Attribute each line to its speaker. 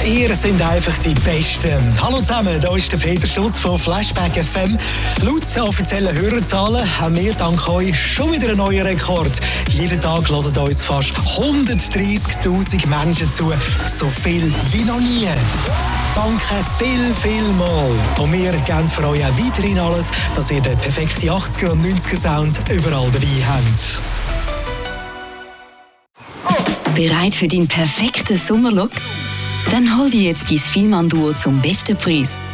Speaker 1: Ihr seid einfach die Besten. Hallo zusammen, hier ist der Peter Stutz von Flashback FM. Laut den offiziellen Hörerzahlen haben wir dank euch schon wieder einen neuen Rekord. Jeden Tag hören uns fast 130'000 Menschen zu. So viel wie noch nie. Danke viel mal. Und wir geben für euch auch weiterhin alles, dass ihr den perfekten 80er und 90er Sound überall dabei habt.
Speaker 2: Bereit für deinen perfekten Sommerlook? Dann hol dir jetzt dein Fillmann-Duo zum besten Preis.